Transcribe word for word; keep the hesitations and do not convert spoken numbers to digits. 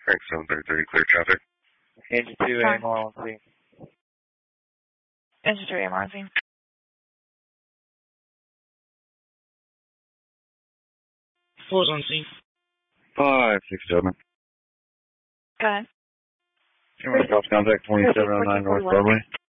Frank seven thirty thirty, clear traffic. Engine two, A M R on scene. Engine two, A M R on scene. Four's on scene. Five, six, gentlemen. Go ahead. Contact twenty-seven oh nine North Broadway.